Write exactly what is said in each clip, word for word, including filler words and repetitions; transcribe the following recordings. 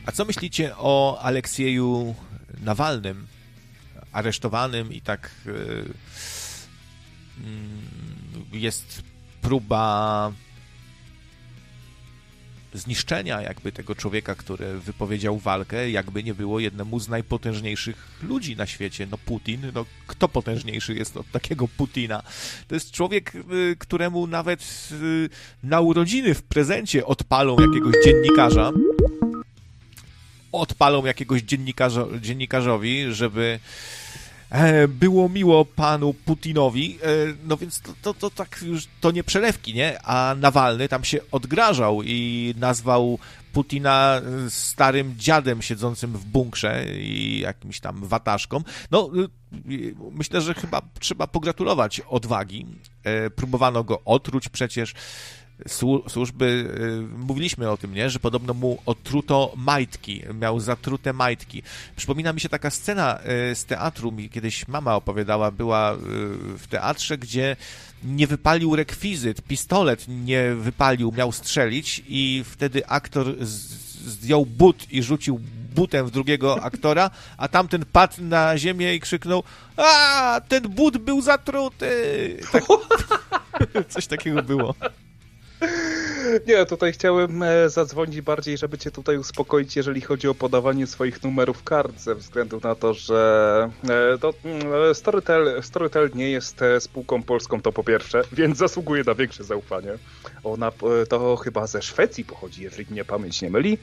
A co myślicie o Aleksieju Nawalnym, aresztowanym i tak jest próba zniszczenia jakby tego człowieka, który wypowiedział walkę, jakby nie było jednemu z najpotężniejszych ludzi na świecie. No Putin, no kto potężniejszy jest od takiego Putina? To jest człowiek, któremu nawet na urodziny w prezencie odpalą jakiegoś dziennikarza, odpalą jakiegoś dziennikarza, dziennikarzowi, żeby było miło panu Putinowi, no więc to, to, to tak już to nie przelewki, nie? A Nawalny tam się odgrażał i nazwał Putina starym dziadem siedzącym w bunkrze i jakimś tam wataszką. No, myślę, że chyba trzeba pogratulować odwagi. Próbowano go otruć przecież. Służby, mówiliśmy o tym, nie, że podobno mu otruto majtki, miał zatrute majtki. Przypomina mi się taka scena z teatru, mi kiedyś mama opowiadała, była w teatrze, gdzie nie wypalił rekwizyt, pistolet nie wypalił, miał strzelić i wtedy aktor zdjął but i rzucił butem w drugiego aktora, a tamten padł na ziemię i krzyknął: a, ten but był zatruty! Tak, coś takiego było. Nie, tutaj chciałem zadzwonić bardziej, żeby cię tutaj uspokoić, jeżeli chodzi o podawanie swoich numerów kart, ze względu na to, że to Storytel, Storytel nie jest spółką polską, to po pierwsze, więc zasługuje na większe zaufanie. Ona to chyba ze Szwecji pochodzi, jeżeli mnie pamięć nie myli.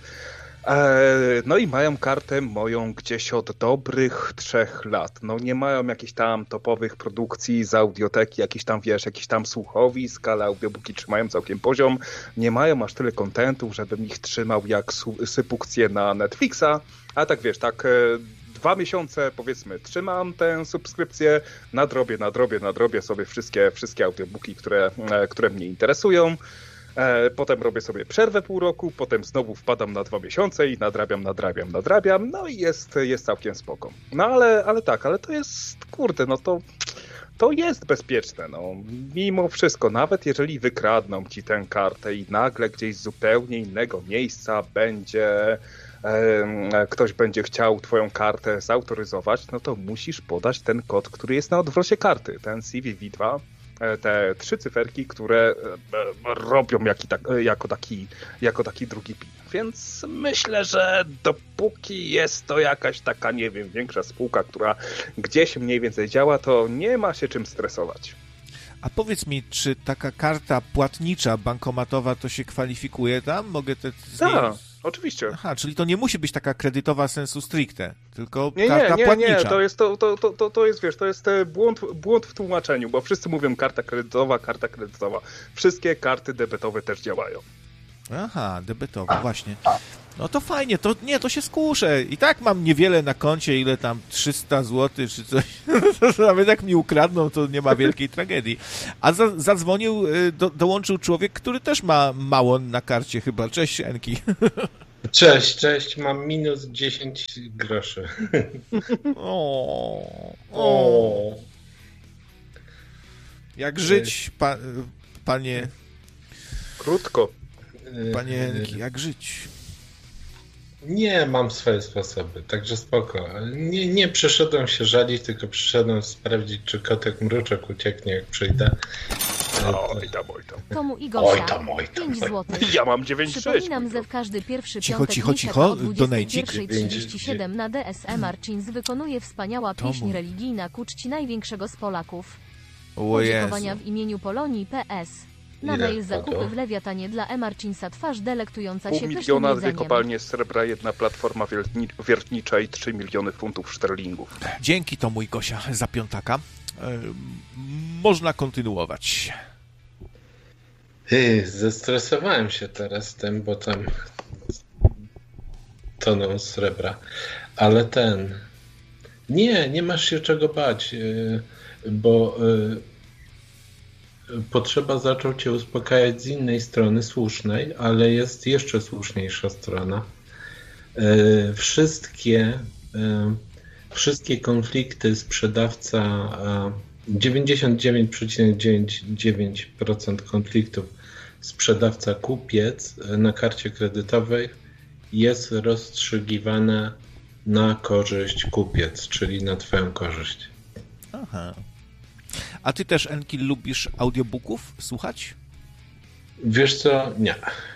No i mają kartę moją gdzieś od dobrych trzech lat. No nie mają jakichś tam topowych produkcji z audioteki, jakichś tam, wiesz, jakichś tam słuchowisk, ale audiobooki trzymają całkiem poziom. Nie mają aż tyle kontentów, żebym ich trzymał jak sypukcje na Netflixa. A tak wiesz, tak dwa miesiące powiedzmy trzymam tę subskrypcję, nadrobię, nadrobię, nadrobię sobie wszystkie, wszystkie audiobooki, które, które mnie interesują. Potem robię sobie przerwę pół roku, potem znowu wpadam na dwa miesiące i nadrabiam, nadrabiam, nadrabiam, no i jest, jest całkiem spoko. No ale, ale tak, ale to jest, kurde, no to, to jest bezpieczne, no. Mimo wszystko, nawet jeżeli wykradną ci tę kartę i nagle gdzieś z zupełnie innego miejsca będzie, e, ktoś będzie chciał twoją kartę zautoryzować, no to musisz podać ten kod, który jest na odwrocie karty, ten C V V dwa. Te trzy cyferki, które robią jaki tak, jako, taki, jako taki drugi PIN. Więc myślę, że dopóki jest to jakaś taka, nie wiem, większa spółka, która gdzieś mniej więcej działa, to nie ma się czym stresować. A powiedz mi, czy taka karta płatnicza, bankomatowa, to się kwalifikuje tam? Mogę te Tak, oczywiście. Aha, czyli to nie musi być taka kredytowa sensu stricte, tylko nie, karta nie, nie, płatnicza. Nie, to jest, to, to, to, to jest, wiesz, to jest błąd, błąd w tłumaczeniu, bo wszyscy mówią karta kredytowa, karta kredytowa. Wszystkie karty debetowe też działają. Aha, debetowa, właśnie. No to fajnie, to nie, to się skuszę. I tak mam niewiele na koncie, ile tam trzysta złotych czy coś. Nawet jak mi ukradną, to nie ma wielkiej tragedii. A za, zadzwonił, do, dołączył człowiek, który też ma mało na karcie chyba. Cześć, Enki. Cześć, cześć, mam minus dziesięć groszy. O, o. Jak żyć, pa, panie... Krótko. Panie Enki, jak żyć? Nie, mam swoje sposoby, także spoko. Nie, nie przyszedłem się żalić, tylko przyszedłem sprawdzić, czy kotek mruczek ucieknie, jak przyjdę. Oj tam, oj tam. Tomu i Gosia, Oj tam, oj tam. pięć złotych. Ja mam dziewięć sześć. Przypominam, że w każdy pierwszy Cicho, piątek cicho, miesiąca cicho, o donajcik. dwudziestej pierwszej trzydzieści siedem na D S E Marcins wykonuje wspaniała pieśń Tomu. religijna ku czci największego z Polaków. O Podziękowania Jezu. w imieniu Polonii P S. Na Ile mail zakupy wpadło? w Lewiatanie dla E. Marcinsa twarz delektująca Pół się pysznym miliona, dwie jedzeniem. kopalnie srebra, jedna platforma wiertni- wiertnicza i trzy miliony funtów szterlingów. Dzięki Tomu i Gosia za piątaka. E, można kontynuować. Ty, zestresowałem się teraz tym, bo tam toną srebra. Ale ten... Nie, nie masz się czego bać, yy, bo yy, potrzeba zaczął cię uspokajać z innej strony, słusznej, ale jest jeszcze słuszniejsza strona. Yy, wszystkie, yy, wszystkie konflikty sprzedawca, yy, dziewięćdziesiąt dziewięć przecinek dziewięćdziesiąt dziewięć procent konfliktów sprzedawca-kupiec na karcie kredytowej jest rozstrzygiwane na korzyść kupiec, czyli na twoją korzyść. Aha. A ty też, Enki, lubisz audiobooków słuchać? Wiesz co? Nie.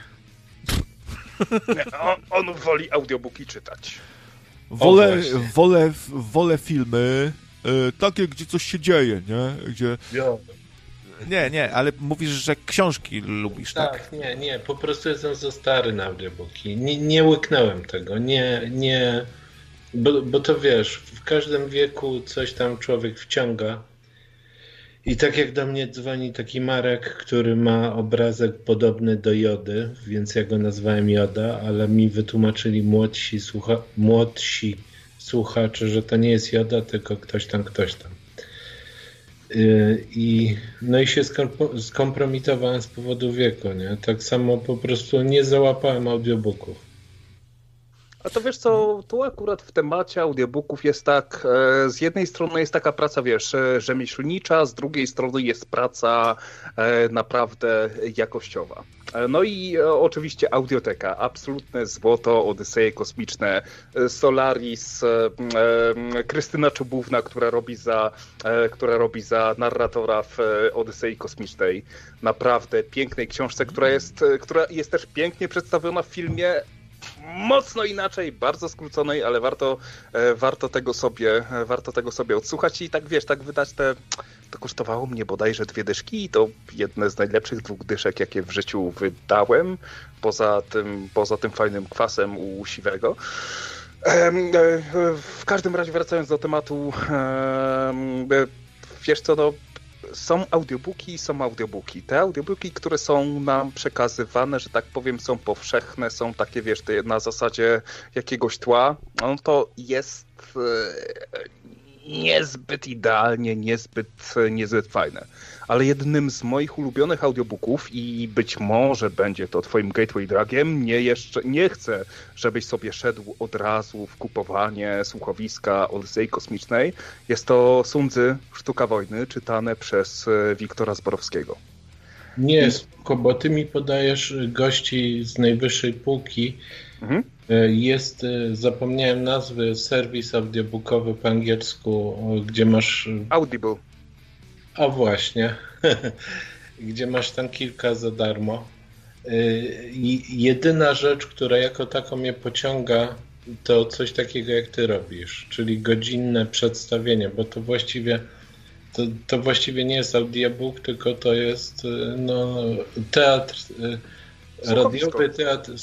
Nie, on, on woli audiobooki czytać. Wolę, wolę, wolę filmy y, takie, gdzie coś się dzieje, nie? Gdzie... Nie, nie, ale mówisz, że książki lubisz, tak? Tak, nie, nie, po prostu jestem za stary na audiobooki. Nie, nie łyknąłem tego, nie, nie, bo, bo to wiesz, w każdym wieku coś tam człowiek wciąga. I tak jak do mnie dzwoni taki Marek, który ma obrazek podobny do Jody, więc ja go nazwałem Joda, ale mi wytłumaczyli młodsi, słucha, młodsi słuchacze, że to nie jest Joda, tylko ktoś tam, ktoś tam. I, no i się skompromitowałem z powodu wieku, nie? Tak samo po prostu nie załapałem audiobooków. A to wiesz co, tu akurat w temacie audiobooków jest tak, z jednej strony jest taka praca, wiesz, rzemieślnicza, z drugiej strony jest praca naprawdę jakościowa. No i oczywiście audioteka, absolutne złoto, Odyseje kosmiczne, Solaris, Krystyna Czubówna, która robi za, która robi za narratora w Odysei kosmicznej. Naprawdę pięknej książce, która jest, która jest też pięknie przedstawiona w filmie. Mocno inaczej, bardzo skróconej, ale warto, warto tego sobie, warto tego sobie odsłuchać i tak wiesz, tak wydać te, to kosztowało mnie bodajże dwie dyszki i to jedne z najlepszych dwóch dyszek, jakie w życiu wydałem, poza tym, poza tym fajnym kwasem u Siwego. W każdym razie wracając do tematu, wiesz co, no są audiobooki i są audiobooki. Te audiobooki, które są nam przekazywane, że tak powiem, są powszechne, są takie, wiesz, na zasadzie jakiegoś tła, no to jest niezbyt idealnie, niezbyt, niezbyt fajne. Ale jednym z moich ulubionych audiobooków i być może będzie to twoim gateway drugiem, nie, jeszcze, nie chcę, żebyś sobie szedł od razu w kupowanie słuchowiska Odysei Kosmicznej. Jest to Sun Tzu, Sztuka Wojny, czytane przez Wiktora Zborowskiego. Nie, spoko, bo ty mi podajesz gości z najwyższej półki. Mhm. Jest, zapomniałem nazwy, serwis audiobookowy po angielsku, gdzie masz... Audible. A właśnie, gdzie masz tam kilka za darmo. I jedyna rzecz, która jako taką mnie pociąga, to coś takiego jak ty robisz, czyli godzinne przedstawienie, bo to właściwie to, to właściwie nie jest audiobook, tylko to jest no, teatr, radiowy teatr.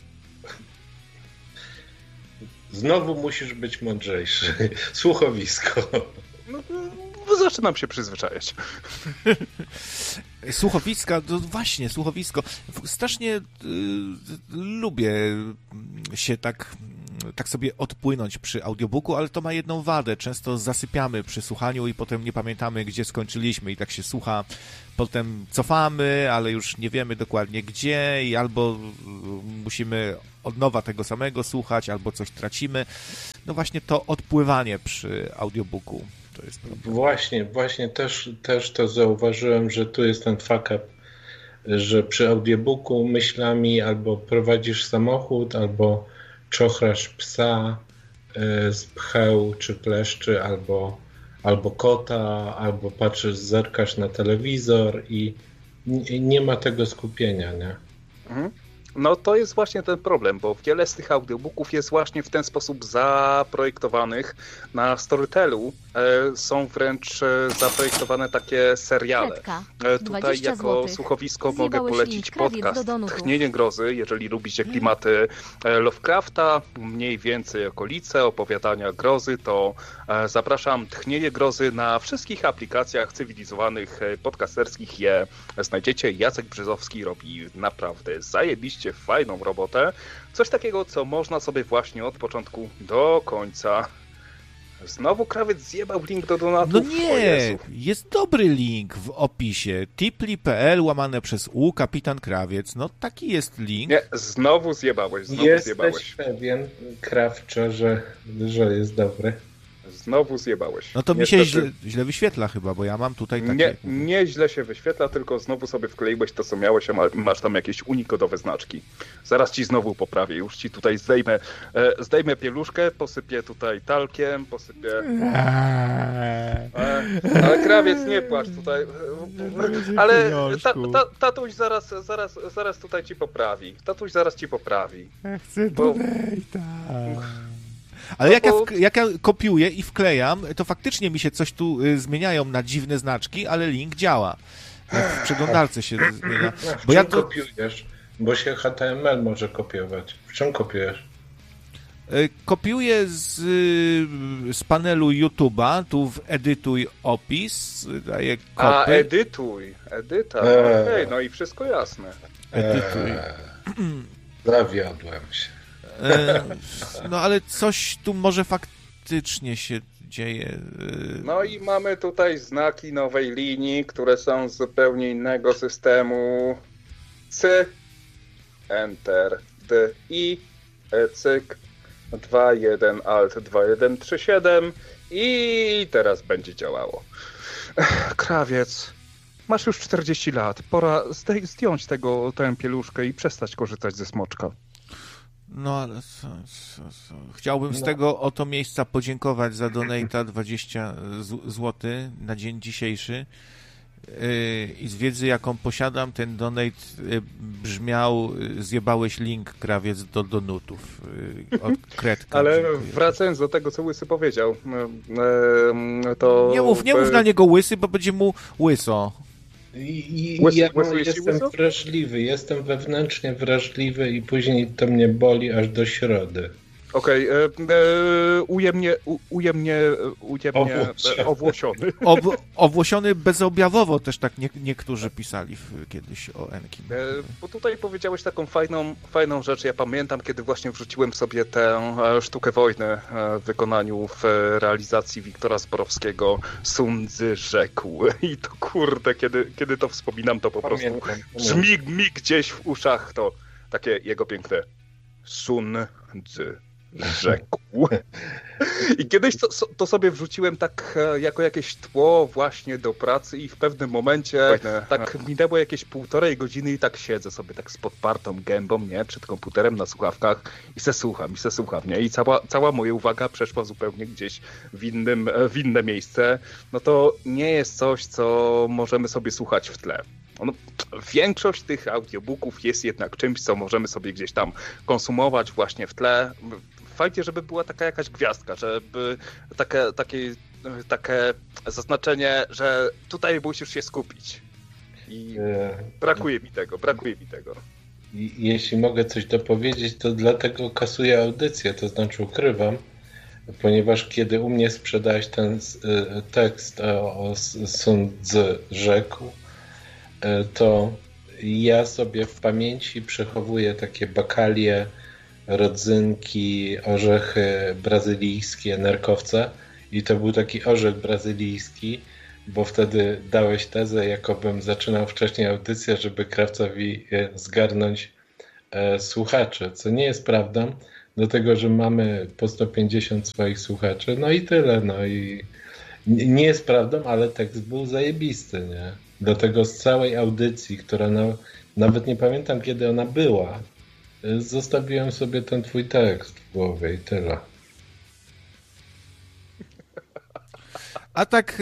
Znowu musisz być mądrzejszy. Słuchowisko. No, no zaczynam się przyzwyczajać. Słuchowiska, to właśnie, słuchowisko. Strasznie y, lubię się tak, tak sobie odpłynąć przy audiobooku, ale to ma jedną wadę. Często zasypiamy przy słuchaniu i potem nie pamiętamy, gdzie skończyliśmy i tak się słucha. Potem cofamy, ale już nie wiemy dokładnie gdzie i albo musimy od nowa tego samego słuchać, albo coś tracimy. No właśnie to odpływanie przy audiobooku. To jest problem. Właśnie, właśnie też, też to zauważyłem, że tu jest ten fuck up, że przy audiobooku myślami albo prowadzisz samochód, albo czochrasz psa e, z pcheł czy kleszczy, albo, albo kota, albo patrzysz, zerkasz na telewizor i nie, nie ma tego skupienia, nie? Mhm. No to jest właśnie ten problem, bo wiele z tych audiobooków jest właśnie w ten sposób zaprojektowanych. Na Storytelu e, są wręcz e, zaprojektowane takie seriale. E, tutaj jako złotych. słuchowisko Zjebałeś mogę polecić podcast Tchnienie grozy, jeżeli lubicie klimaty e, Lovecrafta, mniej więcej okolice, opowiadania grozy, to e, zapraszam Tchnienie grozy na wszystkich aplikacjach cywilizowanych podcasterskich je znajdziecie. Jacek Brzezowski robi naprawdę zajebiście fajną robotę. Coś takiego, co można sobie właśnie od początku do końca. Znowu krawiec zjebał link do donatów. No nie, jest dobry link w opisie. tipli kropka p l łamane przez U, Kapitan Krawiec. No taki jest link. Nie, znowu zjebałeś, znowu Jesteś zjebałeś. pewien, Krawcze, że, że jest dobry. Znowu zjebałeś. No to mi Niestety... się źle, źle wyświetla chyba, bo ja mam tutaj takie... Nie, nie źle się wyświetla, tylko znowu sobie wkleiłeś to, co miałeś, a masz tam jakieś unikodowe znaczki. Zaraz ci znowu poprawię, już ci tutaj zdejmę, e, zdejmę pieluszkę, posypię tutaj talkiem, posypię... E, ale krawiec, nie płacz tutaj. Ale ta, ta, tatuś zaraz, zaraz, zaraz tutaj ci poprawi. Tatuś zaraz ci poprawi. Ja chcę bo... Ale jak ja, w, jak ja kopiuję i wklejam, to faktycznie mi się coś tu y, zmieniają na dziwne znaczki, ale link działa. Jak w przeglądarce się zmienia. W Bo czym ja to... kopiujesz? Bo się H T M L może kopiować. W czym kopiujesz? Y, kopiuję z, y, z panelu YouTube'a, tu w edytuj opis, daję kopy. A, edytuj, edyta, eee. okej, okay, no i wszystko jasne. Edytuj. Eee. Zawiodłem się. No ale coś tu może faktycznie się dzieje. No i mamy tutaj znaki nowej linii, które są z zupełnie innego systemu. C, Enter, D, I, E, cyk, dwa jeden Alt, dwa jeden trzy siedem i teraz będzie działało. Krawiec, masz już czterdzieści lat, pora zdjąć tego, tę pieluszkę i przestać korzystać ze smoczka. No ale co, co, co. Chciałbym z no. tego oto miejsca podziękować za donata dwadzieścia złotych na dzień dzisiejszy yy, i z wiedzy jaką posiadam, ten donate yy, brzmiał: zjebałeś link, krawiec, do donutów yy, od Kredka. Ale dziękuję. Wracając do tego, co Łysy powiedział, yy, to... Nie mów, nie mów na niego Łysy, bo będzie mu łyso. I, i ja jestem wrażliwy, jestem wewnętrznie wrażliwy i później to mnie boli aż do środy. Okej, okay, e, e, ujemnie, u, ujemnie, ujemnie e, owłosiony. Ob, owłosiony bezobjawowo też tak nie, niektórzy pisali w, kiedyś o Enkim. E, bo tutaj powiedziałeś taką fajną, fajną rzecz. Ja pamiętam, kiedy właśnie wrzuciłem sobie tę sztukę wojny w wykonaniu w realizacji Wiktora Zborowskiego. Sun Tzu rzekł. I to kurde, kiedy, kiedy to wspominam, to po pamiętam, prostu brzmi mi gdzieś w uszach to takie jego piękne Sun Tzu rzekł. I kiedyś to, to sobie wrzuciłem tak jako jakieś tło właśnie do pracy i w pewnym momencie tak minęło jakieś półtorej godziny i tak siedzę sobie tak z podpartą gębą, nie, przed komputerem na słuchawkach i se słucham, i se słucham, nie, i cała, cała moja uwaga przeszła zupełnie gdzieś w innym, w inne miejsce. No to nie jest coś, co możemy sobie słuchać w tle. No, większość tych audiobooków jest jednak czymś, co możemy sobie gdzieś tam konsumować właśnie w tle. Fajnie, żeby była taka jakaś gwiazdka, żeby takie, takie, takie zaznaczenie, że tutaj musisz się skupić. I brakuje mi tego, brakuje mi tego. I jeśli mogę coś dopowiedzieć, to dlatego kasuję audycję, to znaczy ukrywam, ponieważ kiedy u mnie sprzedałeś ten tekst o Sun Tzu rzekł, to ja sobie w pamięci przechowuję takie bakalie, rodzynki, orzechy brazylijskie, nerkowce i to był taki orzech brazylijski, bo wtedy dałeś tezę, jakobym zaczynał wcześniej audycję, żeby krawcowi zgarnąć e, słuchaczy, co nie jest prawdą, dlatego, że mamy po sto pięćdziesiąt swoich słuchaczy, no i tyle, no i nie jest prawdą, ale tekst był zajebisty, nie? Dlatego z całej audycji, która na, nawet nie pamiętam, kiedy ona była, zostawiłem sobie ten twój tekst w głowie i tyle. A tak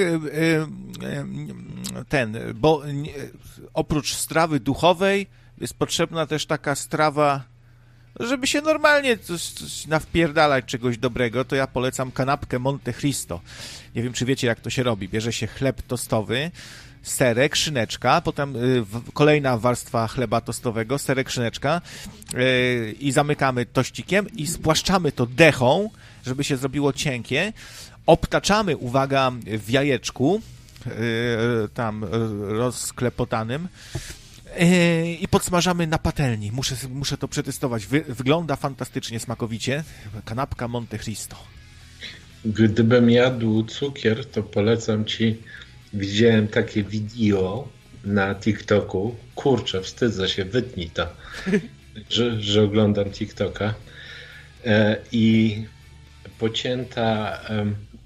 ten, bo oprócz strawy duchowej jest potrzebna też taka strawa, żeby się normalnie coś, coś nawpierdalać czegoś dobrego, to ja polecam kanapkę Monte Cristo. Nie wiem, czy wiecie, jak to się robi. Bierze się chleb tostowy, serek, szyneczka, potem y, w, kolejna warstwa chleba tostowego, serek, szyneczka y, i zamykamy tościkiem i spłaszczamy to dechą, żeby się zrobiło cienkie. Obtaczamy, uwaga, w jajeczku y, tam y, rozklepotanym y, i podsmażamy na patelni. Muszę, muszę to przetestować. Wy, wygląda fantastycznie, smakowicie. Kanapka Monte Cristo. Gdybym jadł cukier, to polecam ci. Widziałem takie wideo na TikToku. Kurczę, wstydzę się, wytnij to, że, że oglądam TikToka. E, I pocięta, e,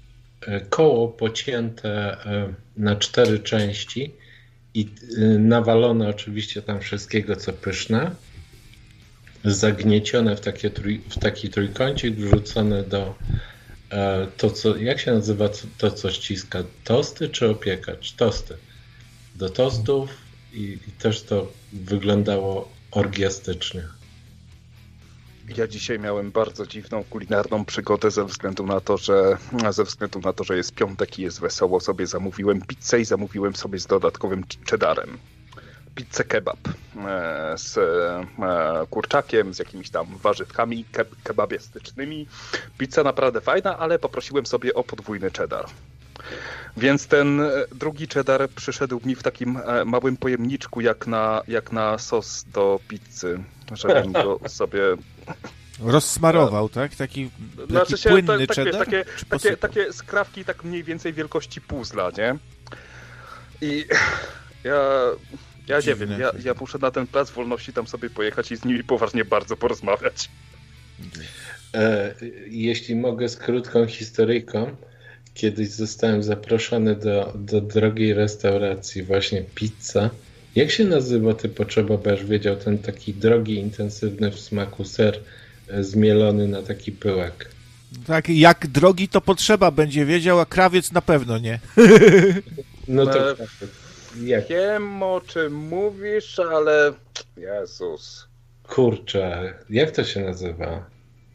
koło pocięte na cztery części i nawalone oczywiście tam wszystkiego, co pyszne, zagniecione w, takie trój, w taki trójkącik, wrzucone do to, co, jak się nazywa to, co ściska? Tosty czy opiekacz? Tosty. Do tostów i, i też to wyglądało orgiastycznie. Ja dzisiaj miałem bardzo dziwną kulinarną przygodę ze względu na to, że ze względu na to, że jest piątek i jest wesoło, sobie zamówiłem pizzę i zamówiłem sobie z dodatkowym cheddarem. Pizzę kebab z kurczakiem, z jakimiś tam warzywkami ke- kebabiastycznymi. Pizza naprawdę fajna, ale poprosiłem sobie o podwójny cheddar. Więc ten drugi cheddar przyszedł mi w takim małym pojemniczku, jak na, jak na sos do pizzy, żebym go sobie... Rozsmarował, tak? Taki, taki znaczy się, płynny tak, cheddar? Takie, takie, takie skrawki tak mniej więcej wielkości puzzla, nie? I ja... Ja nie wiem, ja, ja muszę na ten plac wolności tam sobie pojechać i z nimi poważnie bardzo porozmawiać. E, jeśli mogę z krótką historyjką, kiedyś zostałem zaproszony do, do drogiej restauracji, właśnie pizza. Jak się nazywa, ty potrzeba, będziesz wiedział, ten taki drogi, intensywny w smaku ser zmielony na taki pyłek? Tak, jak drogi to potrzeba będzie wiedział, a krawiec na pewno nie. No to e, jak? Wiem, o czym mówisz, ale Jezus. Kurczę, jak to się nazywa?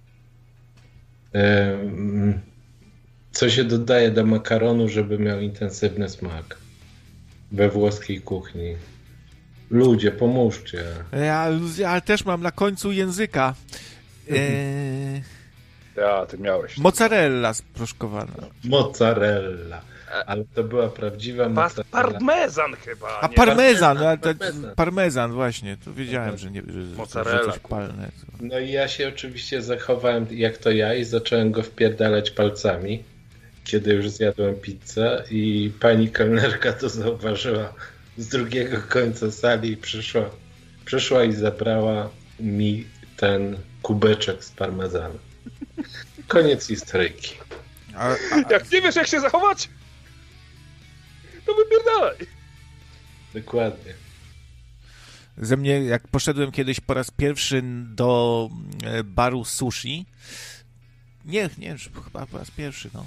Ehm, co się dodaje do makaronu, żeby miał intensywny smak we włoskiej kuchni? Ludzie, pomóżcie. Ja, ja też mam na końcu języka. Eee, Ja, ty miałeś. mozzarella sproszkowana. Mozzarella. Ale to była prawdziwa mozzarella. Parmezan chyba. A nie? parmezan, parmezan, to, parmezan. parmezan właśnie. To wiedziałem, że nie, że, Mozzarella, że coś palne. No i ja się oczywiście zachowałem jak to ja i zacząłem go wpierdalać palcami, kiedy już zjadłem pizzę i pani kelnerka to zauważyła z drugiego końca sali i przyszła, przyszła i zabrała mi ten kubeczek z parmezanu. Koniec historyjki. A, a, Jak nie wiesz, jak się zachować, to wypierdalaj. Dokładnie. ze mnie, jak poszedłem kiedyś po raz pierwszy do baru sushi, nie, nie, chyba po raz pierwszy, no,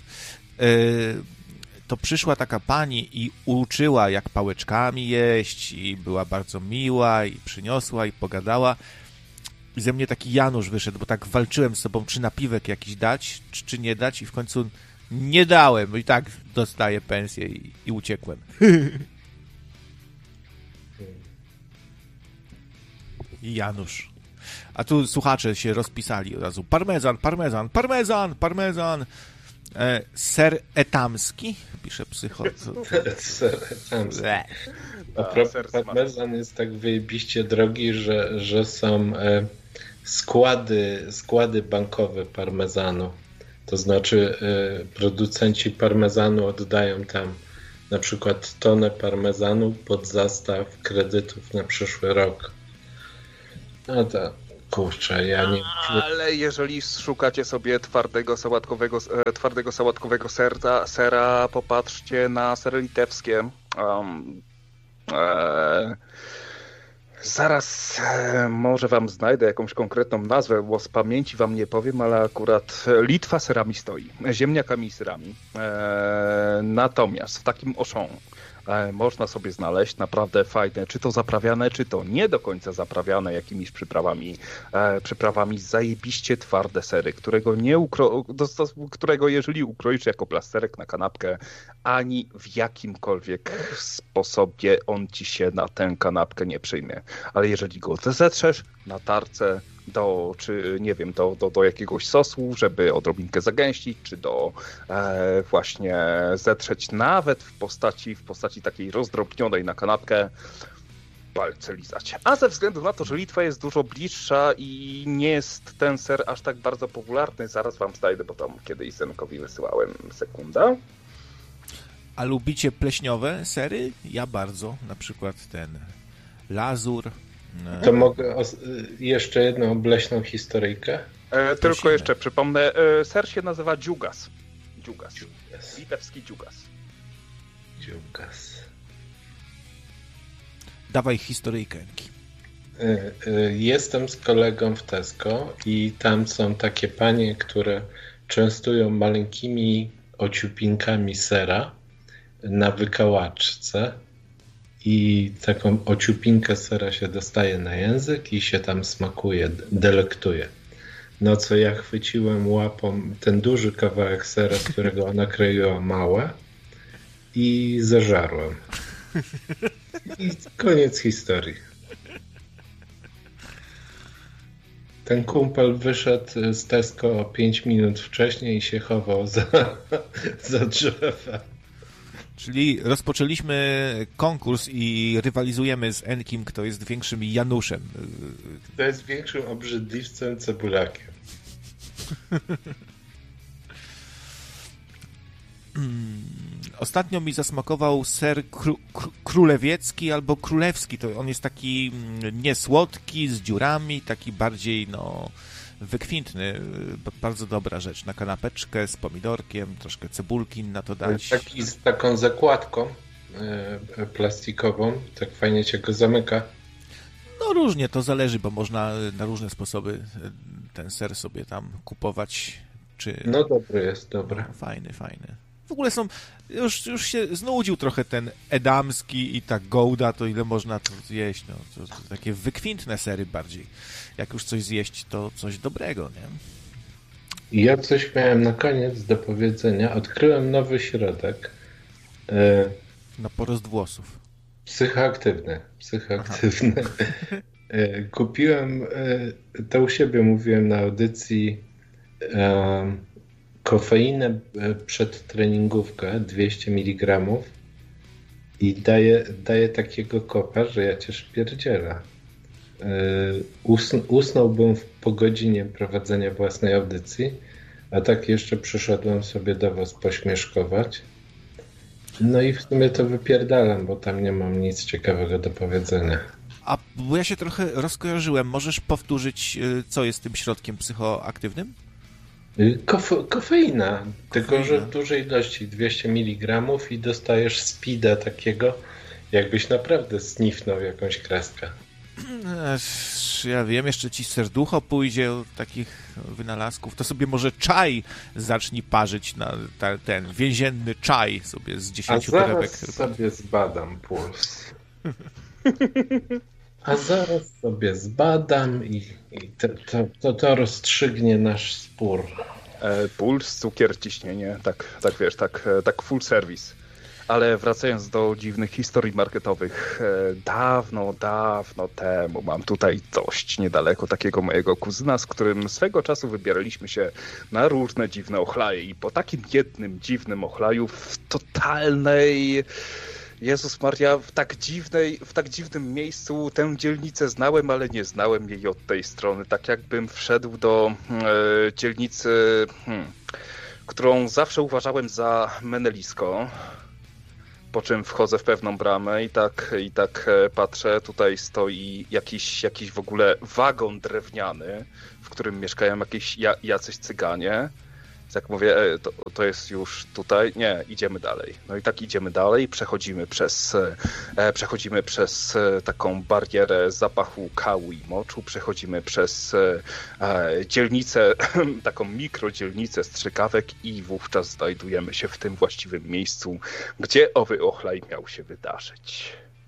to przyszła taka pani i uczyła, jak pałeczkami jeść, i była bardzo miła, i przyniosła, i pogadała. I ze mnie taki Janusz wyszedł, bo tak walczyłem z sobą, czy napiwek jakiś dać, czy, czy nie dać, i w końcu nie dałem, bo i tak dostaję pensję i, i uciekłem. I Janusz. A tu słuchacze się rozpisali od razu. Parmezan, parmezan, parmezan, parmezan. E, ser etamski, pisze psycho. Ser etamski. A propos, parmezan jest tak wyjebiście drogi, że, że są e, składy, składy bankowe parmezanu. To znaczy e, producenci parmezanu oddają tam na przykład tonę parmezanu pod zastaw kredytów na przyszły rok. No to kurczę, ja nie... Ale jeżeli szukacie sobie twardego sałatkowego, twardego sałatkowego sera, sera, popatrzcie na sery litewskie. Um, e, zaraz e, może wam znajdę jakąś konkretną nazwę, bo z pamięci wam nie powiem, ale akurat Litwa serami stoi. Ziemniakami i serami. E, natomiast w takim oszą można sobie znaleźć naprawdę fajne, czy to zaprawiane, czy to nie do końca zaprawiane jakimiś przyprawami, e, przyprawami zajebiście twarde sery, którego nie ukro... którego jeżeli ukroisz jako plasterek na kanapkę, ani w jakimkolwiek sposobie on ci się na tę kanapkę nie przyjmie. Ale jeżeli go zetrzesz na tarce, do, czy nie wiem, do, do, do jakiegoś sosu, żeby odrobinkę zagęścić, czy do e, właśnie zetrzeć nawet w postaci, w postaci takiej rozdrobnionej na kanapkę, palce lizać. A ze względu na to, że Litwa jest dużo bliższa i nie jest ten ser aż tak bardzo popularny, zaraz wam znajdę, bo tam kiedyś Zenkowi wysyłałem. Sekunda. A lubicie pleśniowe sery? Ja bardzo. Na przykład ten Lazur. To mogę os- jeszcze jedną obleśną historyjkę? E, tylko jeszcze przypomnę, e, ser się nazywa dziugas. Dziugas. Litewski dziugas. Dziugas. Dawaj historyjkę, Enki. Jestem z kolegą w Tesco i tam są takie panie, które częstują maleńkimi ociupinkami sera na wykałaczce i taką ociupinkę sera się dostaje na język i się tam smakuje, delektuje. No co ja chwyciłem łapą ten duży kawałek sera, z którego ona kroiła małe i zażarłem. I koniec historii. Ten kumpel wyszedł z Tesco o pięć minut wcześniej i się chował za, za drzewem. Czyli rozpoczęliśmy konkurs i rywalizujemy z Enkim, kto jest większym Januszem. To jest większym obrzydliwcem cebulakiem. Ostatnio mi zasmakował ser kró- kró- królewiecki albo królewski. To on jest taki niesłodki, z dziurami, taki bardziej no wykwintny. Bardzo dobra rzecz. Na kanapeczkę z pomidorkiem, troszkę cebulki na to dać. Taki z taką zakładką e, plastikową, tak fajnie się go zamyka. No różnie, to zależy, bo można na różne sposoby ten ser sobie tam kupować. Czy... No dobry jest, dobry. No, fajny, fajny. W ogóle są, już, już się znudził trochę ten edamski i ta Gouda, to ile można to zjeść, no, to, to takie wykwintne sery bardziej. Jak już coś zjeść, to coś dobrego, nie? I ja coś miałem na koniec do powiedzenia. Odkryłem nowy środek. E, Na porost włosów. psychoaktywny. Psychoaktywny. E, kupiłem, e, to u siebie mówiłem na audycji, e, kofeinę przed treningówkę dwieście miligramów i daje, daje takiego kopa, że ja cię szpierdzielę. Usn- usnąłbym po godzinie prowadzenia własnej audycji, a tak jeszcze przyszedłem sobie do was pośmieszkować. No i w sumie to wypierdalam, bo tam nie mam nic ciekawego do powiedzenia. A bo ja się trochę rozkojarzyłem. Możesz powtórzyć, co jest tym środkiem psychoaktywnym? Kofe- kofeina, tylko Kofeina. że w dużej ilości, dwieście miligramów i dostajesz speeda takiego, jakbyś naprawdę snifnął jakąś kreskę. Ja wiem, jeszcze ci serducho pójdzie od takich wynalazków. To sobie może czaj zacznij parzyć, na ta, ten więzienny czaj sobie z A dziesięciu zaraz torebek. sobie zbadam puls. A zaraz sobie zbadam i, i to, to, to, to rozstrzygnie nasz spór. E, puls, cukier, ciśnienie, tak, tak wiesz, tak, tak full service. Ale wracając do dziwnych historii marketowych, e, dawno, dawno temu mam tutaj dość niedaleko takiego mojego kuzyna, z którym swego czasu wybieraliśmy się na różne dziwne ochlaje i po takim jednym dziwnym ochlaju w totalnej... Jezus Maria, w tak dziwnej, w tak dziwnym miejscu tę dzielnicę znałem, ale nie znałem jej od tej strony. Tak jakbym wszedł do e, dzielnicy, hmm, którą zawsze uważałem za menelisko. Po czym wchodzę w pewną bramę i tak, i tak patrzę, tutaj stoi jakiś, jakiś w ogóle wagon drewniany, w którym mieszkają jakieś ja, jacyś cyganie. Jak mówię, to, to jest już tutaj, nie, idziemy dalej. No i tak idziemy dalej, przechodzimy przez, e, przechodzimy przez taką barierę zapachu kału i moczu, przechodzimy przez e, dzielnicę, taką mikrodzielnicę strzykawek i wówczas znajdujemy się w tym właściwym miejscu, gdzie owy ochlaj miał się wydarzyć.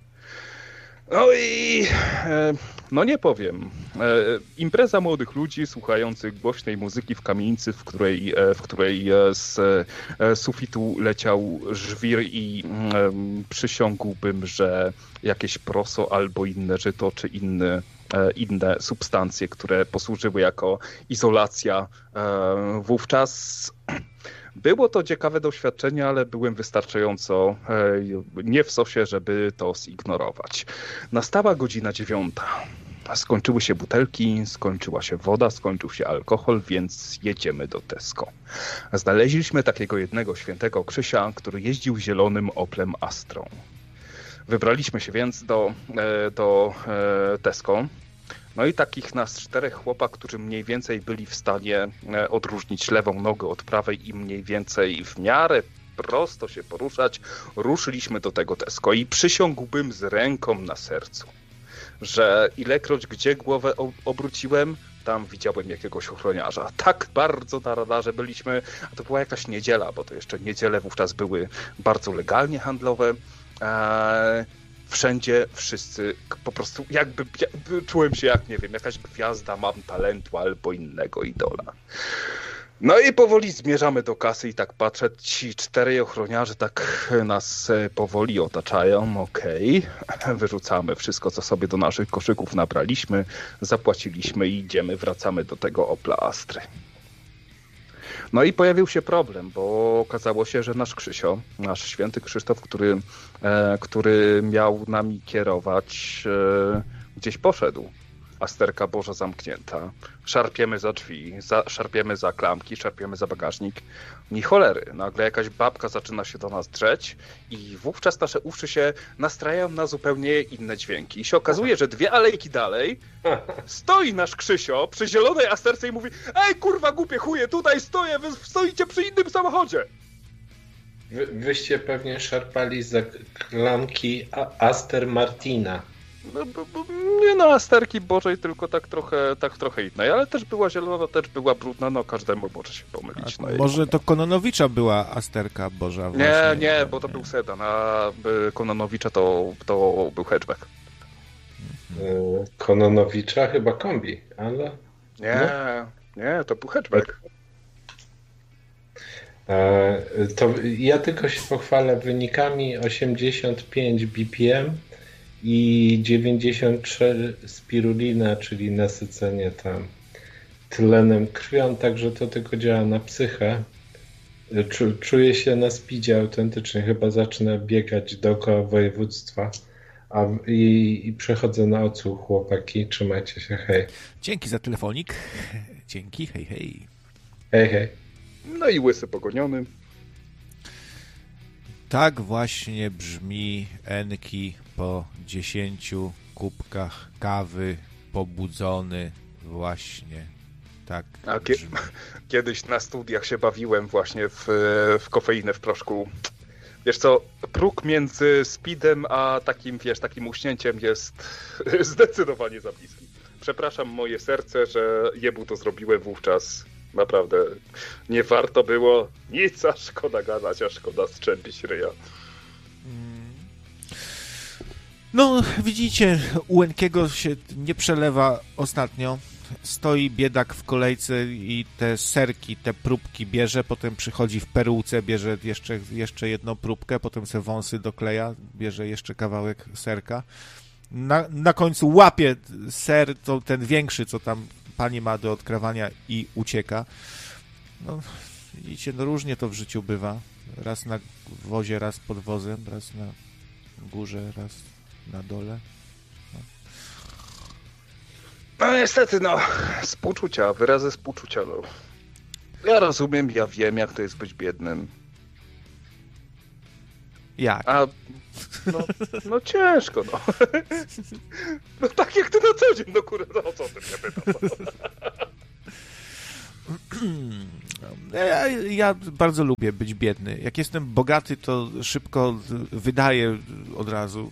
No i e, no nie powiem. E, impreza młodych ludzi słuchających głośnej muzyki w kamienicy, w której, e, w której e, z e, sufitu leciał żwir i e, przysiągłbym, że jakieś proso albo inne żyto, czy inne, e, inne substancje, które posłużyły jako izolacja e, wówczas. Było to ciekawe doświadczenie, ale byłem wystarczająco e, nie w sosie, żeby to zignorować. Nastała godzina dziewiąta. Skończyły się butelki, skończyła się woda, skończył się alkohol, więc jedziemy do Tesco. Znaleźliśmy takiego jednego świętego Krzysia, który jeździł zielonym Oplem Astrą. Wybraliśmy się więc do, e, do e, Tesco. No i takich nas czterech chłopak, którzy mniej więcej byli w stanie odróżnić lewą nogę od prawej i mniej więcej w miarę prosto się poruszać, ruszyliśmy do tego Tesco i przysiągłbym z ręką na sercu, że ilekroć gdzie głowę obróciłem, tam widziałem jakiegoś ochroniarza. Tak bardzo na radarze byliśmy, a to była jakaś niedziela, bo to jeszcze niedziele wówczas były bardzo legalnie handlowe. Eee, wszędzie wszyscy po prostu jakby, jakby czułem się jak, nie wiem, jakaś gwiazda Mam Talentu albo innego idola. No i powoli zmierzamy do kasy i tak patrzę, ci czterej ochroniarze tak nas powoli otaczają, okej, okay. Wyrzucamy wszystko, co sobie do naszych koszyków nabraliśmy, zapłaciliśmy i idziemy, wracamy do tego Opla Astry. No i pojawił się problem, bo okazało się, że nasz Krzysio, nasz święty Krzysztof, który, e, który miał nami kierować, e, gdzieś poszedł. Asterka Boża zamknięta, szarpiemy za drzwi, za, szarpiemy za klamki, szarpiemy za bagażnik. Ni cholery, nagle jakaś babka zaczyna się do nas drzeć i wówczas nasze uszy się nastrajają na zupełnie inne dźwięki. I się okazuje, że dwie alejki dalej stoi nasz Krzysio przy zielonej Asterce i mówi: ej kurwa głupie chuje, tutaj stoję, wy stoicie przy innym samochodzie. Wy, wyście pewnie szarpali za klamki Aster Martina. No, bo, bo, nie no, Asterki Bożej, tylko tak trochę, tak trochę innej, ale też była zielona, też była brudna, no każdemu może się pomylić. No może i... to Kononowicza była Asterka Boża właśnie. Nie, nie, bo to był sedan, a Kononowicza to, to był hatchback. Mhm. Kononowicza chyba kombi, ale... Nie, no. nie, to był hatchback. To ja tylko się pochwalę wynikami: osiemdziesiąt pięć B P M i dziewięćdziesiąt trzy spirulina, czyli nasycenie tam tlenem krwią, także to tylko działa na psychę. Czuję się na speedzie autentycznie, chyba zacznę biegać dookoła województwa a, i, i przechodzę na odsłuch, chłopaki, trzymajcie się, hej. Dzięki za telefonik, dzięki, hej, hej. Hej, hej. No i łysy pogoniony. Tak właśnie brzmi Enki po dziesięciu kubkach kawy, pobudzony właśnie. Tak. A kie- kiedyś na studiach się bawiłem właśnie w, w kofeinę w proszku. Wiesz co, próg między speedem a takim, wiesz, takim uśnięciem jest zdecydowanie za bliski. Przepraszam moje serce, że jebu to zrobiłem wówczas. Naprawdę nie warto było nic, a szkoda gadać, a szkoda strzępić ryja. No, widzicie, u Enkiego się nie przelewa ostatnio. Stoi biedak w kolejce i te serki, te próbki bierze, potem przychodzi w peruce, bierze jeszcze, jeszcze jedną próbkę, potem se wąsy dokleja, bierze jeszcze kawałek serka. Na, na końcu łapie ser, to ten większy, co tam pani ma do odkrawania i ucieka. No, widzicie, no różnie to w życiu bywa. Raz na wozie, raz pod wozem, raz na górze, raz na dole. No, no niestety, no, współczucia, wyrazy współczucia, no. Ja rozumiem, ja wiem, jak to jest być biednym. Jak? A, no, no ciężko, no. No tak jak ty na co dzień, no kurde, no co ty mnie pytasz? Ja, ja bardzo lubię być biedny. Jak jestem bogaty, to szybko wydaję od razu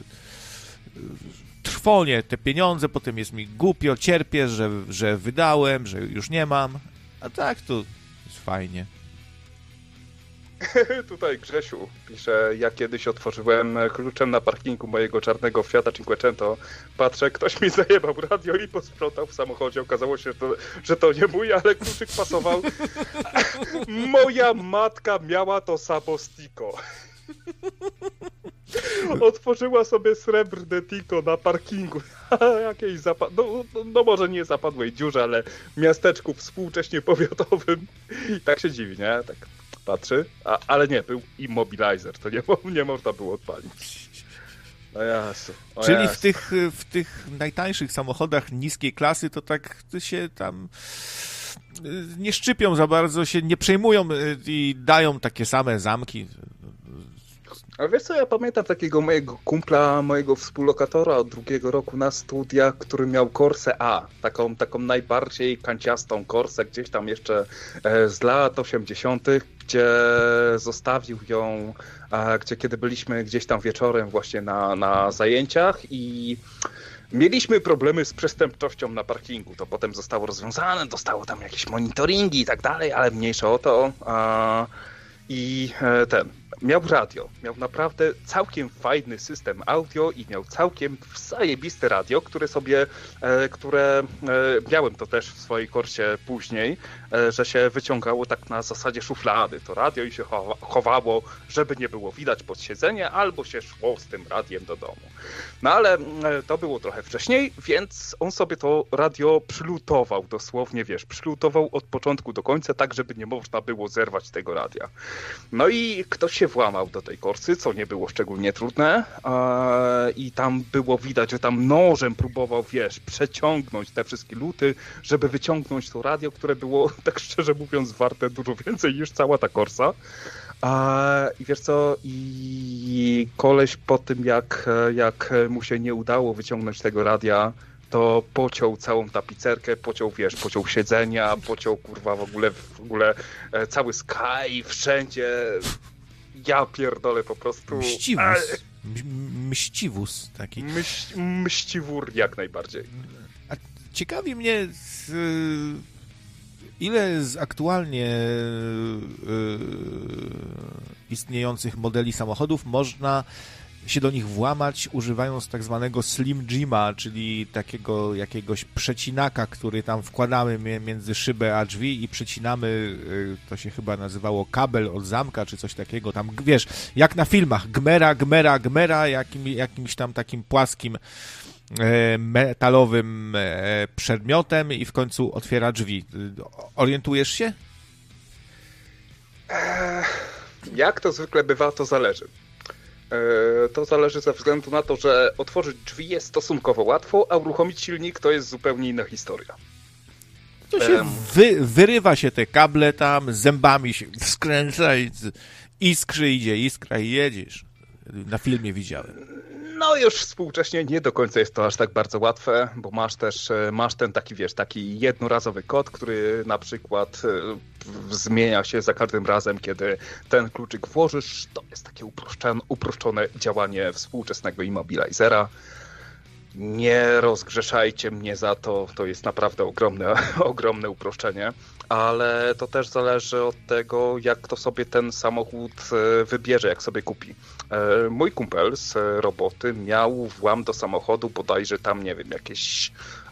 trwonie te pieniądze, potem jest mi głupio, cierpię, że, że wydałem, że już nie mam, a tak to jest fajnie. Tutaj Grzesiu pisze: ja kiedyś otworzyłem kluczem na parkingu mojego czarnego Fiata Cinquecento, patrzę, ktoś mi zajebał radio i posprzątał w samochodzie, okazało się, że to, że to nie mój, ale kluczyk pasował. Moja matka miała to samo Stiko. Otworzyła sobie srebrne Tiko na parkingu. Jakiejś zapad... no, no, no może nie zapadłej dziurze, ale miasteczku współcześnie powiatowym. I tak się dziwi, nie? Tak patrzy, a, ale nie, był immobilizer, to nie, nie można było odpalić. O Jezu, o Czyli Jezu. w tych, w tych najtańszych samochodach niskiej klasy to tak się tam nie szczypią za bardzo, się nie przejmują i dają takie same zamki. A wiesz co, ja pamiętam takiego mojego kumpla, mojego współlokatora od drugiego roku na studiach, który miał Corsę A, taką, taką najbardziej kanciastą Corsę, gdzieś tam jeszcze z lat osiemdziesiątych, gdzie zostawił ją, gdzie kiedy byliśmy gdzieś tam wieczorem właśnie na, na zajęciach i mieliśmy problemy z przestępczością na parkingu. To potem zostało rozwiązane, dostało tam jakieś monitoringi i tak dalej, ale mniejsza o to. I ten, miał radio, miał naprawdę całkiem fajny system audio i miał całkiem zajebiste radio, które sobie, które miałem to też w swojej Corsie później, że się wyciągało tak na zasadzie szuflady. To radio i się chowało, żeby nie było widać pod siedzenie, albo się szło z tym radiem do domu. No ale to było trochę wcześniej, więc on sobie to radio przylutował dosłownie, wiesz, przylutował od początku do końca, tak żeby nie można było zerwać tego radia. No i ktoś się włamał do tej Corsy, co nie było szczególnie trudne i tam było widać, że tam nożem próbował, wiesz, przeciągnąć te wszystkie luty, żeby wyciągnąć to radio, które było, tak szczerze mówiąc, warte dużo więcej niż cała ta Corsa. I wiesz co, i koleś po tym, jak, jak mu się nie udało wyciągnąć tego radia, to pociął całą tapicerkę, pociął, wiesz, pociął siedzenia, pociął, kurwa, w ogóle, w ogóle cały Sky, wszędzie. Ja pierdolę po prostu. Mściwus. Mściwus taki. Myś, mściwór jak najbardziej. A ciekawi mnie, z, ile z aktualnie y, istniejących modeli samochodów można się do nich włamać, używając tak zwanego Slim Jima, czyli takiego jakiegoś przecinaka, który tam wkładamy między szybę a drzwi i przecinamy, to się chyba nazywało kabel od zamka, czy coś takiego, tam, wiesz, jak na filmach, gmera, gmera, gmera, jakim, jakimś tam takim płaskim metalowym przedmiotem i w końcu otwiera drzwi. Orientujesz się? Jak to zwykle bywa, to zależy. To zależy ze względu na to, że otworzyć drzwi jest stosunkowo łatwo, a uruchomić silnik to jest zupełnie inna historia. To się wy, wyrywa się te kable tam, zębami się skręca i iskrzy idzie, iskra i jedziesz. Na filmie widziałem. No już współcześnie nie do końca jest to aż tak bardzo łatwe, bo masz też, masz ten taki, wiesz, taki jednorazowy kod, który na przykład zmienia się za każdym razem, kiedy ten kluczyk włożysz. To jest takie uproszczone, uproszczone działanie współczesnego immobilizera. Nie rozgrzeszajcie mnie za to, to jest naprawdę ogromne, ogromne uproszczenie, ale to też zależy od tego, jak kto sobie ten samochód wybierze, jak sobie kupi. Mój kumpel z roboty miał włam do samochodu bodajże tam, nie wiem, jakieś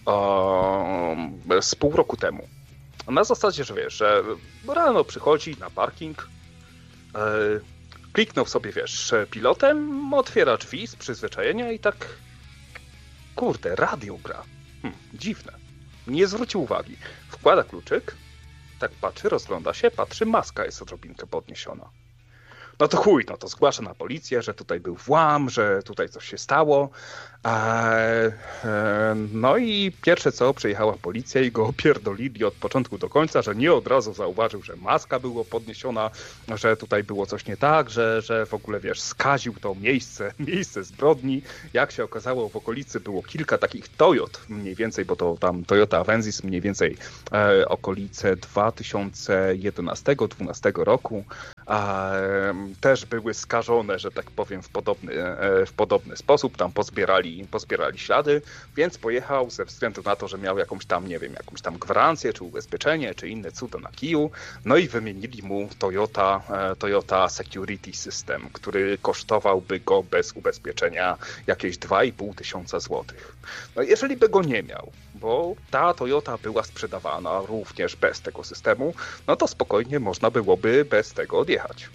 um, z pół roku temu. Na zasadzie, że wiesz, że rano przychodzi na parking, yy, kliknął sobie, wiesz, pilotem, otwiera drzwi z przyzwyczajenia i tak... Kurde, radio gra. Hm, dziwne. Nie zwrócił uwagi. Wkłada kluczyk, tak patrzy, rozgląda się, patrzy, maska jest odrobinkę podniesiona. No to chuj, no to zgłasza na policję, że tutaj był włam, że tutaj coś się stało. Eee, e, no i pierwsze co, przyjechała policja i go opierdolili od początku do końca, że nie od razu zauważył, że maska była podniesiona, że tutaj było coś nie tak, że, że w ogóle, wiesz, skaził to miejsce, miejsce zbrodni. Jak się okazało, w okolicy było kilka takich Toyot, mniej więcej, bo to tam Toyota Avensis, mniej więcej e, okolice dwa tysiące jedenastego dwunastego roku. E, też były skażone, że tak powiem, w podobny, e, w podobny sposób. Tam pozbierali pozbierali ślady, więc pojechał ze względu na to, że miał jakąś tam, nie wiem, jakąś tam gwarancję, czy ubezpieczenie, czy inne cuda na kiju, no i wymienili mu Toyota, Toyota Security System, który kosztowałby go bez ubezpieczenia jakieś dwa i pół tysiąca złotych. No jeżeli by go nie miał, bo ta Toyota była sprzedawana również bez tego systemu, no to spokojnie można byłoby bez tego odjechać.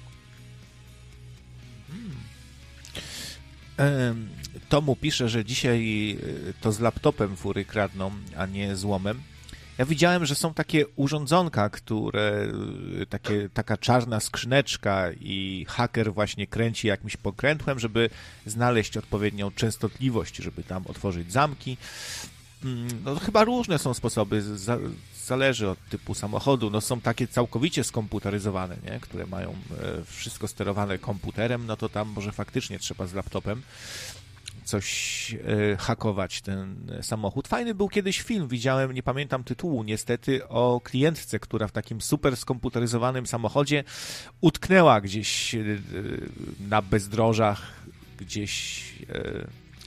Hmm. Tomu pisze, że dzisiaj to z laptopem fury kradną, a nie złomem. Ja widziałem, że są takie urządzonka, które, takie, taka czarna skrzyneczka i haker właśnie kręci jakimś pokrętłem, żeby znaleźć odpowiednią częstotliwość, żeby tam otworzyć zamki. No chyba różne są sposoby, za, zależy od typu samochodu. No są takie całkowicie skomputeryzowane, nie? Które mają e, wszystko sterowane komputerem, no to tam może faktycznie trzeba z laptopem coś e, hakować ten samochód. Fajny był kiedyś film, widziałem, nie pamiętam tytułu niestety, o klientce, która w takim super skomputeryzowanym samochodzie utknęła gdzieś e, na bezdrożach, gdzieś e,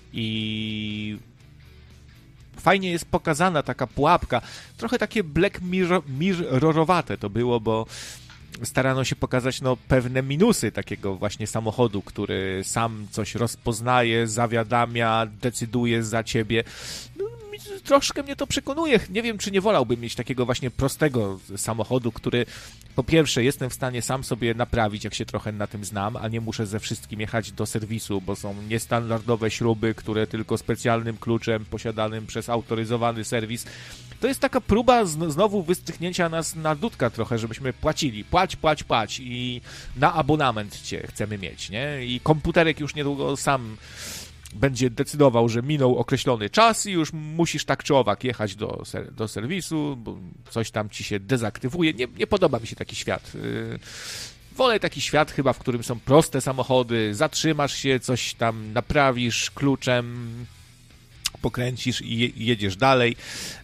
i fajnie jest pokazana taka pułapka. Trochę takie Black Mirror, Mirrorowate to było, bo starano się pokazać no, pewne minusy takiego właśnie samochodu, który sam coś rozpoznaje, zawiadamia, decyduje za ciebie. No, troszkę mnie to przekonuje. Nie wiem, czy nie wolałbym mieć takiego właśnie prostego samochodu, który po pierwsze jestem w stanie sam sobie naprawić, jak się trochę na tym znam, a nie muszę ze wszystkim jechać do serwisu, bo są niestandardowe śruby, które tylko specjalnym kluczem posiadanym przez autoryzowany serwis. To jest taka próba z, znowu wystrychnięcia nas na dudka trochę, żebyśmy płacili. Płać, płać, płać i na abonament cię chcemy mieć, nie? I komputerek już niedługo sam będzie decydował, że minął określony czas i już musisz tak czy owak jechać do, ser- do serwisu, bo coś tam ci się dezaktywuje. Nie, nie podoba mi się taki świat. Yy, wolę taki świat chyba, w którym są proste samochody, zatrzymasz się, coś tam naprawisz kluczem, pokręcisz i je- jedziesz dalej.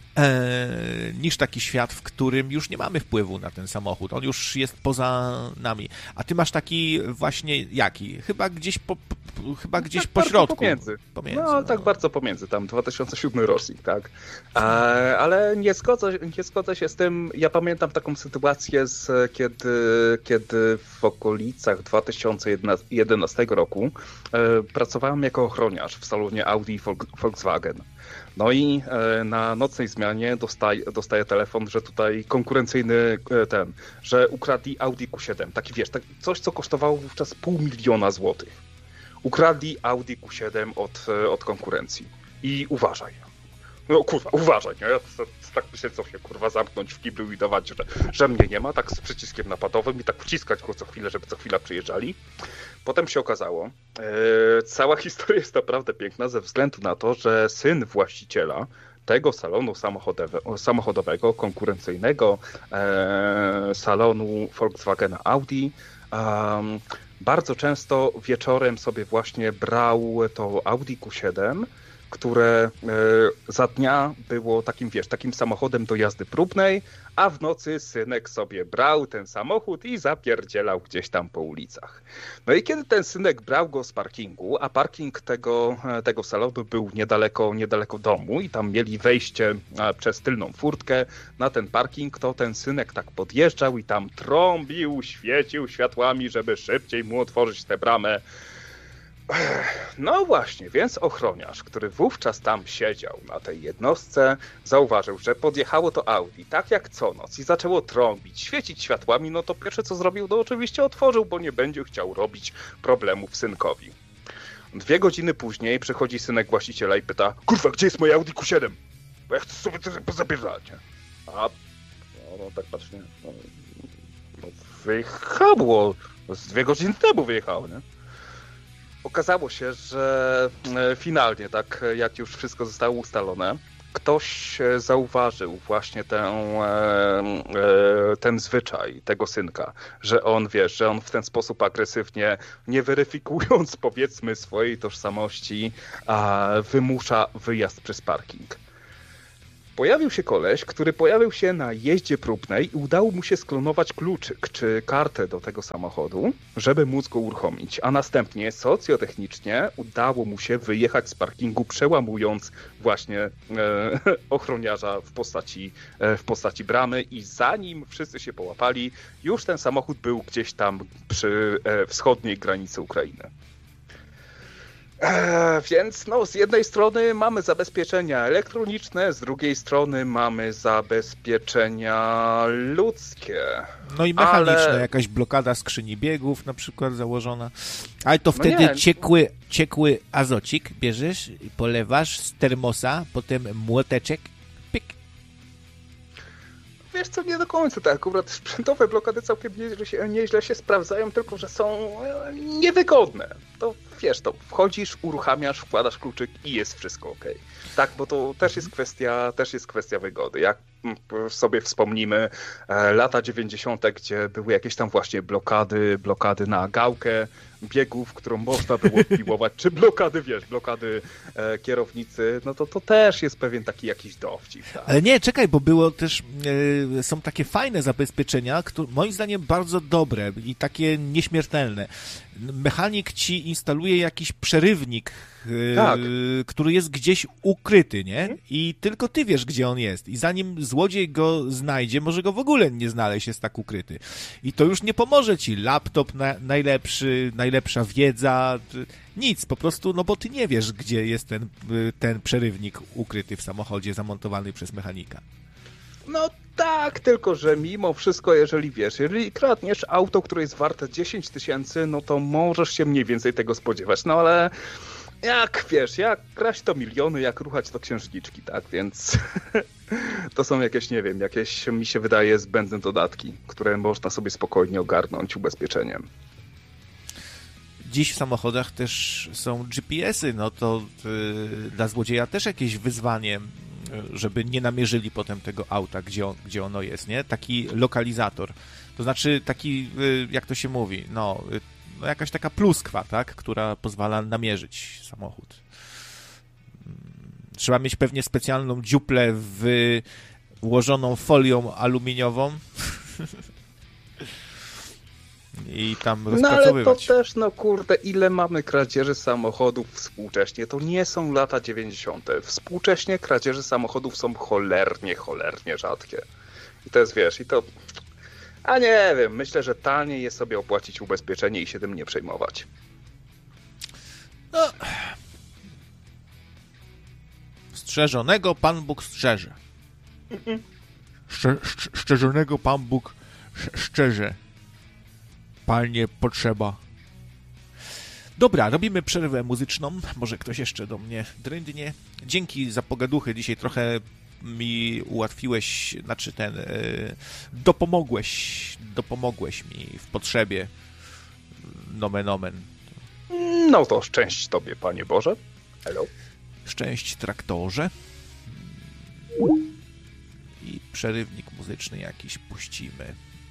E, niż taki świat, w którym już nie mamy wpływu na ten samochód. On już jest poza nami. A ty masz taki właśnie jaki? Chyba gdzieś po, po, chyba gdzieś tak po środku. Pomiędzy. pomiędzy no, no, tak bardzo pomiędzy. Tam dwa tysiące siódmy rocznik, tak. E, ale nie zgodzę, nie zgodzę się z tym. Ja pamiętam taką sytuację, z, kiedy, kiedy w okolicach dwa tysiące jedenastego roku e, pracowałem jako ochroniarz w salonie Audi Volkswagen. No i e, na nocnej zmianie dostaję, dostaję telefon, że tutaj konkurencyjny e, ten, że ukradli Audi Q siedem. Taki wiesz, tak, coś co kosztowało wówczas pół miliona złotych. Ukradli Audi Q siedem od, od konkurencji. I uważaj. No kurwa, uważaj, nie? Ja to, to, tak myślę, co się kurwa zamknąć w kiblu i dawać, że, że mnie nie ma, tak z przyciskiem napadowym i tak wciskać go co chwilę, żeby co chwila przyjeżdżali. Potem się okazało, e, cała historia jest naprawdę piękna ze względu na to, że syn właściciela tego salonu samochodowego, samochodowego konkurencyjnego e, salonu Volkswagena Audi, um, bardzo często wieczorem sobie właśnie brał to Audi Q siedem, które za dnia było takim, wiesz, takim samochodem do jazdy próbnej, a w nocy synek sobie brał ten samochód i zapierdzielał gdzieś tam po ulicach. No i kiedy ten synek brał go z parkingu, a parking tego, tego salonu był niedaleko, niedaleko domu i tam mieli wejście przez tylną furtkę na ten parking, to ten synek tak podjeżdżał i tam trąbił, świecił światłami, żeby szybciej mu otworzyć tę bramę. No właśnie, więc ochroniarz, który wówczas tam siedział na tej jednostce, zauważył, że podjechało to Audi tak jak co noc i zaczęło trąbić, świecić światłami, no to pierwsze co zrobił, to oczywiście otworzył, bo nie będzie chciał robić problemów synkowi. Dwie godziny później przychodzi synek właściciela i pyta: kurwa, gdzie jest moje Audi Q siedem? Bo ja chcę sobie to pozabierać. A no, no tak patrzę, no, no wyjechało, z dwie godziny temu wyjechało, nie? Okazało się, że finalnie, tak jak już wszystko zostało ustalone, ktoś zauważył właśnie ten, ten zwyczaj tego synka, że on, wiesz, że on w ten sposób agresywnie, nie weryfikując powiedzmy swojej tożsamości, wymusza wyjazd przez parking. Pojawił się koleś, który pojawił się na jeździe próbnej i udało mu się sklonować kluczyk czy kartę do tego samochodu, żeby móc go uruchomić, a następnie socjotechnicznie udało mu się wyjechać z parkingu, przełamując właśnie e, ochroniarza w postaci, e, w postaci bramy i zanim wszyscy się połapali, już ten samochód był gdzieś tam przy e, wschodniej granicy Ukrainy. Eee, więc no, z jednej strony mamy zabezpieczenia elektroniczne, z drugiej strony mamy zabezpieczenia ludzkie. No i mechaniczne, ale... jakaś blokada skrzyni biegów na przykład założona. Ale to wtedy no nie. ciekły, ciekły azocik bierzesz i polewasz z termosa, potem młoteczek, pyk. wiesz co, nie do końca tak. Akurat sprzętowe blokady całkiem nieźle się, nieźle się sprawdzają, tylko że są niewygodne. To wiesz, to wchodzisz, uruchamiasz, wkładasz kluczyk i jest wszystko okej. Tak, bo to też jest kwestia, też jest kwestia wygody. Jak sobie wspomnimy e, lata dziewięćdziesiąte, gdzie były jakieś tam właśnie blokady, blokady na gałkę biegów, którą można było piłować, czy blokady, wiesz, blokady e, kierownicy, no to to też jest pewien taki jakiś dowcip. Tak? Ale nie, czekaj, bo było też, e, są takie fajne zabezpieczenia, które moim zdaniem bardzo dobre i takie nieśmiertelne. Mechanik ci instaluje jakiś przerywnik, e, Tak. który jest gdzieś ukryty, nie? I tylko ty wiesz, gdzie on jest. I zanim złodziej go znajdzie, może go w ogóle nie znaleźć, jest tak ukryty. I to już nie pomoże ci laptop na, najlepszy, najlepsza wiedza, nic, po prostu, no bo ty nie wiesz, gdzie jest ten, ten przerywnik ukryty w samochodzie zamontowany przez mechanika. No tak, tylko że mimo wszystko, jeżeli wiesz, jeżeli kradniesz auto, które jest warte dziesięć tysięcy, no to możesz się mniej więcej tego spodziewać, no ale jak wiesz, jak kraść to miliony, jak ruchać to księżniczki, tak, więc to są jakieś, nie wiem, jakieś, mi się wydaje, zbędne dodatki, które można sobie spokojnie ogarnąć ubezpieczeniem. Dziś w samochodach też są G P S-y, no to y, dla złodzieja też jakieś wyzwanie, żeby nie namierzyli potem tego auta, gdzie, on, gdzie ono jest, nie? Taki lokalizator. To znaczy taki, y, jak to się mówi, no, y, no jakaś taka pluskwa, tak? Która pozwala namierzyć samochód. Trzeba mieć pewnie specjalną dziuplę wyłożoną folią aluminiową i tam rozpracowywać. No ale to też, no kurde, ile mamy kradzieży samochodów współcześnie? To nie są lata dziewięćdziesiąte. Współcześnie kradzieże samochodów są cholernie, cholernie rzadkie. I to jest, wiesz, i to... A nie wiem, myślę, że taniej jest sobie opłacić ubezpieczenie i się tym nie przejmować. No. Strzeżonego Pan Bóg strzeże. Szcze, szcze, szczerzonego Pan Bóg szczerze. Palnie potrzeba. Dobra, robimy przerwę muzyczną. Może ktoś jeszcze do mnie dryndnie. Dzięki za pogaduchy. Dzisiaj trochę mi ułatwiłeś, znaczy ten, yy, dopomogłeś, dopomogłeś mi w potrzebie. Nomen omen. No to szczęść Tobie, Panie Boże. Hello. Szczęść traktorze. I przerywnik muzyczny jakiś puścimy.